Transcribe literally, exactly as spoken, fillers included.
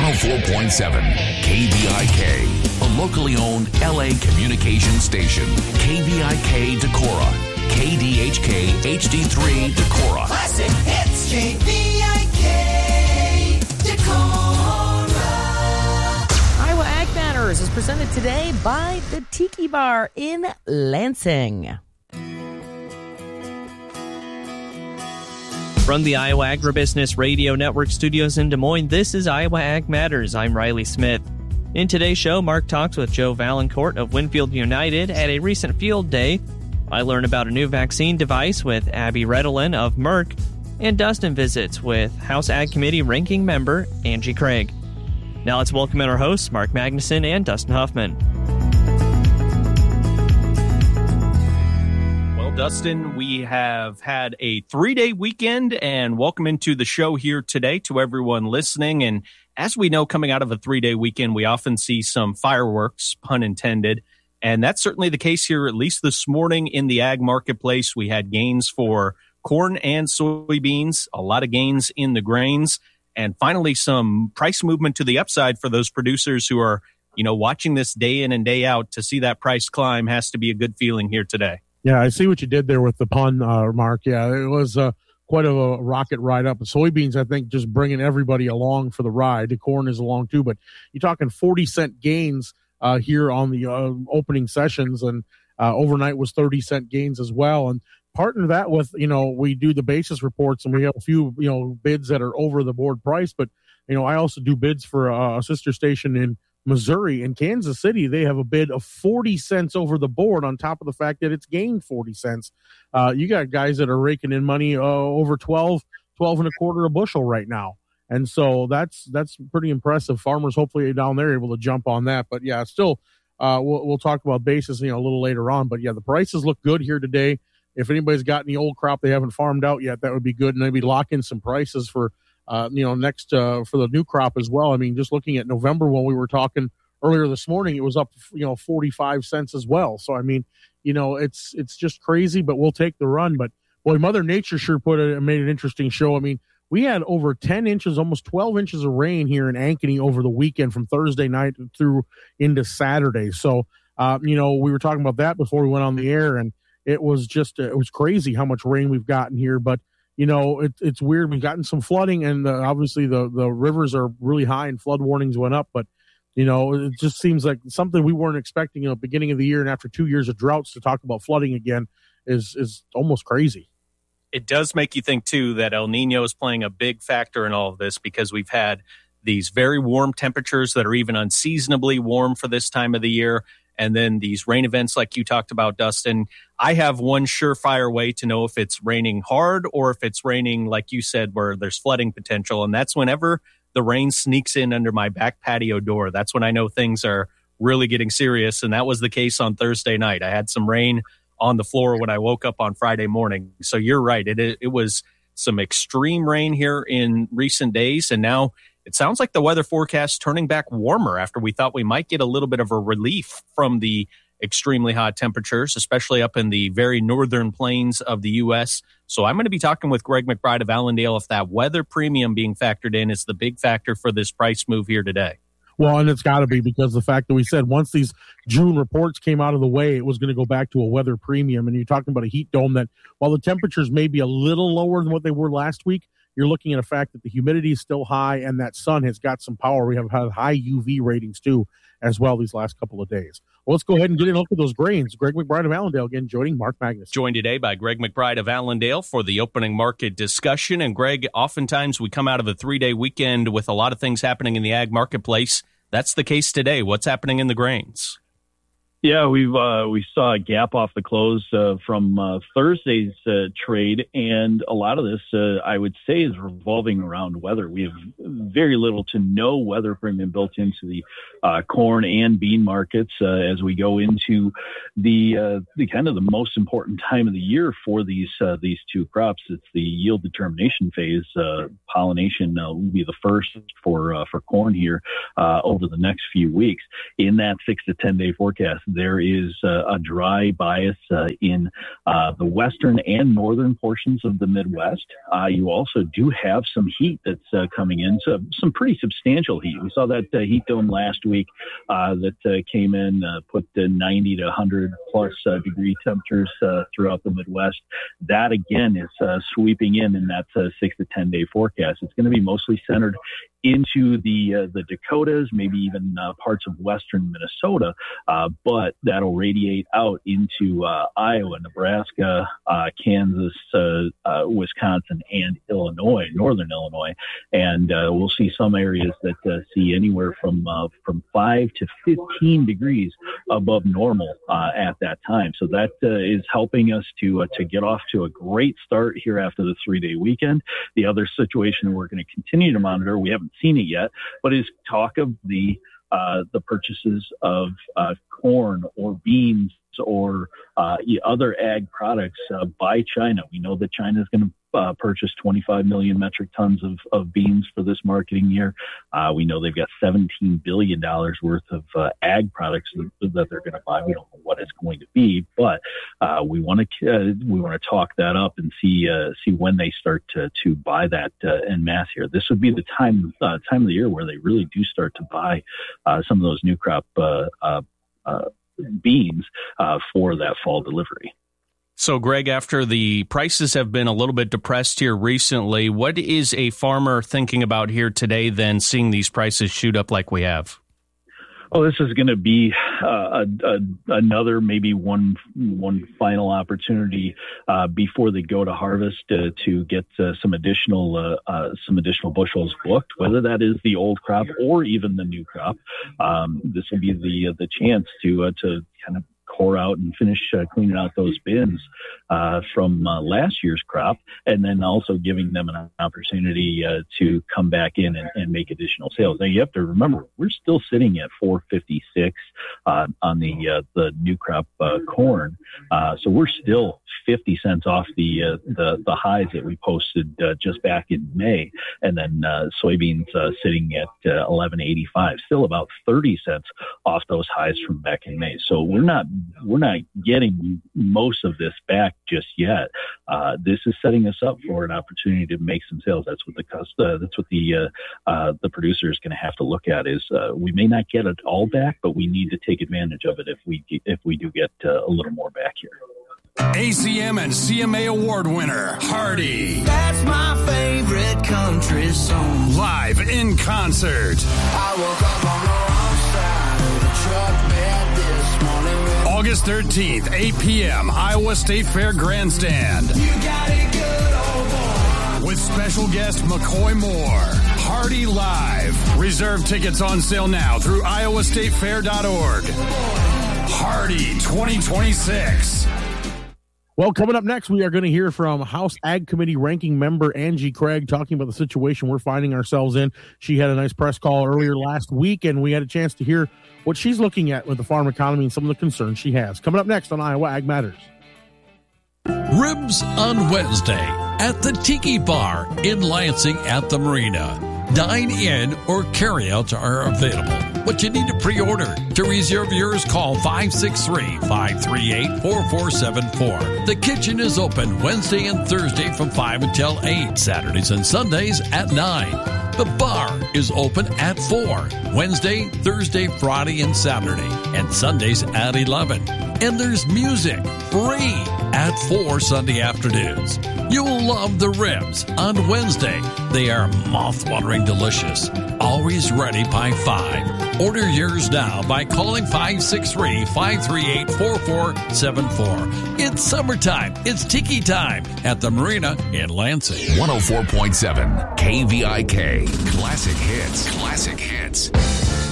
oh four point seven K V I K, a locally owned L A communication station. K V I K Decorah, K D H K H D three Decorah. Classic hits, K V I K Decorah. Iowa Ag Matters is presented today by the Tiki Bar in Lansing. From the Iowa Agribusiness Radio Network studios in Des Moines, this is Iowa Ag Matters. I'm Riley Smith. In today's show, Mark talks with Joe Valancourt of Winfield United at a recent field day. I learn about a new vaccine device with Abby Redolin of Merck, and Dustin visits with House Ag Committee ranking member Angie Craig. Now let's welcome in our hosts, Mark Magnuson and Dustin Huffman. Dustin, we have had a three-day weekend, and welcome into the show here today to everyone listening. And as we know, coming out of a three-day weekend, we often see some fireworks, pun intended. And that's certainly the case here, at least this morning in the ag marketplace. We had gains for corn and soybeans, a lot of gains in the grains, and finally some price movement to the upside for those producers who are, you know, watching this day in and day out. To see that price climb has to be a good feeling here today. Yeah, I see what you did there with the pun, uh, Mark. Yeah, it was uh, quite of a rocket ride up. The soybeans, I think, just bringing everybody along for the ride. The corn is along too, but you're talking forty cent gains uh, here on the uh, opening sessions, and uh, overnight was thirty cent gains as well. And partner that with, you know, we do the basis reports, and we have a few, you know, bids that are over the board price. But, you know, I also do bids for a, a sister station in Missouri. In Kansas City, they have a bid of forty cents over the board on top of the fact that it's gained forty cents. Uh, you got guys that are raking in money uh, over twelve, twelve and a quarter a bushel right now. And so that's that's pretty impressive. Farmers hopefully down there are able to jump on that. But, yeah, still, uh, we'll, we'll talk about basis, you know, a little later on. But, yeah, the prices look good here today. If anybody's got any old crop they haven't farmed out yet, that would be good. And maybe lock in some prices for Uh, you know, next uh, for the new crop as well. I mean, just looking at November when we were talking earlier this morning, it was up, you know, forty-five cents as well. So, I mean, you know, it's it's just crazy, but we'll take the run. But, boy, Mother Nature sure put it, made an interesting show. I mean, we had over ten inches, almost twelve inches of rain here in Ankeny over the weekend from Thursday night through into Saturday. So, uh, you know, we were talking about that before we went on the air, and it was just, uh, it was crazy how much rain we've gotten here. But, you know, it, it's weird. We've gotten some flooding, and uh, obviously the, the rivers are really high and flood warnings went up. But, you know, it just seems like something we weren't expecting at the beginning of the year. And after two years of droughts to talk about flooding again is is almost crazy. It does make you think, too, that El Nino is playing a big factor in all of this, because we've had these very warm temperatures that are even unseasonably warm for this time of the year. And then these rain events like you talked about, Dustin. I have one surefire way to know if it's raining hard or if it's raining, like you said, where there's flooding potential. And that's whenever the rain sneaks in under my back patio door. That's when I know things are really getting serious. And that was the case on Thursday night. I had some rain on the floor when I woke up on Friday morning. So you're right. It it was some extreme rain here in recent days. And now it sounds like the weather forecast turning back warmer after we thought we might get a little bit of a relief from the extremely hot temperatures, especially up in the very northern plains of the U S. So I'm going to be talking with Greg McBride of Allendale if that weather premium being factored in is the big factor for this price move here today. Well, and it's got to be, because the fact that we said once these June reports came out of the way, it was going to go back to a weather premium. And you're talking about a heat dome that, while the temperatures may be a little lower than what they were last week, you're looking at a fact that the humidity is still high and that sun has got some power. We have had high U V ratings, too, as well these last couple of days. Well, let's go ahead and get in and look at those grains. Greg McBride of Allendale again, joining Mark Magnus. Joined today by Greg McBride of Allendale for the opening market discussion. And, Greg, oftentimes we come out of a three-day weekend with a lot of things happening in the ag marketplace. That's the case today. What's happening in the grains? Yeah, we've uh, we saw a gap off the close uh, from uh, Thursday's uh, trade, and a lot of this, uh, I would say, is revolving around weather. We have very little to no weather premium built into the uh, corn and bean markets uh, as we go into the uh, the kind of the most important time of the year for these uh, these two crops. It's the yield determination phase. Uh, pollination uh, will be the first for uh, for corn here uh, over the next few weeks. In that six to ten day forecast, there is uh, a dry bias uh, in uh, the western and northern portions of the Midwest. Uh, you also do have some heat that's uh, coming in, so some pretty substantial heat. We saw that uh, heat dome last week uh, that uh, came in, uh, put the ninety to one hundred plus uh, degree temperatures uh, throughout the Midwest. That again is uh, sweeping in in that uh, six to ten day forecast. It's going to be mostly centered into the uh, the Dakotas, maybe even uh, parts of western Minnesota, uh, but that'll radiate out into uh, Iowa, Nebraska, uh, Kansas, uh, uh, Wisconsin, and Illinois, northern Illinois, and uh, we'll see some areas that uh, see anywhere from uh, from five to fifteen degrees above normal uh, at that time. So that uh, is helping us to uh, to get off to a great start here after the three day weekend. The other situation we're going to continue to monitor, we haven't seen it yet, but is talk of the uh, the purchases of uh, corn or beans or uh, other ag products uh, by China. We know that China is going to uh, purchase twenty-five million metric tons of, of beans for this marketing year. Uh, we know they've got seventeen billion dollars worth of uh, ag products that, that they're going to buy. We don't know what it's going to be, but uh, we want to uh, we want to talk that up and see uh, see when they start to, to buy that uh, en masse here. This would be the time uh, time of the year where they really do start to buy uh, some of those new crop uh, uh, uh, beans uh, for that fall delivery. So, Greg, after the prices have been a little bit depressed here recently, what is a farmer thinking about here today then, seeing these prices shoot up like we have? Oh, this is going to be uh, a, a, another maybe one one final opportunity uh, before they go to harvest uh, to get uh, some additional uh, uh, some additional bushels booked. Whether that is the old crop or even the new crop, um, this will be the uh, the chance to uh, to kind of core out and finish uh, cleaning out those bins uh, from uh, last year's crop, and then also giving them an opportunity uh, to come back in and, and make additional sales. Now, you have to remember, we're still sitting at four fifty-six uh, on the uh, the new crop uh, corn, uh, so we're still fifty cents off the uh, the, the highs that we posted uh, just back in May, and then uh, soybeans uh, sitting at uh, eleven eighty-five, still about thirty cents off those highs from back in May. So we're not we're not getting most of this back just yet. Uh, this is setting us up for an opportunity to make some sales. That's what the uh, that's what the uh, uh, the producer is going to have to look at. Is uh, we may not get it all back, but we need to take advantage of it if we if we do get uh, a little more back here. A C M and C M A award winner, Hardy. That's my favorite country song. Live in concert. I woke up on the wrong side of the truck bed this morning. August thirteenth, eight p.m., Iowa State Fair Grandstand. You got it good, old boy. With special guest McCoy Moore. Hardy Live. Reserve tickets on sale now through iowa state fair dot org. Hardy twenty twenty-six. Well, coming up next, we are going to hear from House Ag Committee Ranking Member Angie Craig talking about the situation we're finding ourselves in. She had a nice press call earlier last week, and we had a chance to hear what she's looking at with the farm economy and some of the concerns she has. Coming up next on Iowa Ag Matters. Ribs on Wednesday at the Tiki Bar in Lansing at the Marina. Dine in or carryouts are available, but you need to pre-order. To reserve yours, call five six three, five three eight, four four seven four. The kitchen is open Wednesday and Thursday from five until eight, Saturdays and Sundays at nine. The bar is open at four, Wednesday, Thursday, Friday, and Saturday, and Sundays at eleven. And there's music, free, at four Sunday afternoons. You'll love the ribs on Wednesday. They are mouth-watering delicious. Always ready by five. Order yours now by calling five six three, five three eight, four four seven four. It's summertime. It's Tiki time at the Marina in Lansing. one oh four point seven K V I K. Classic hits. Classic hits.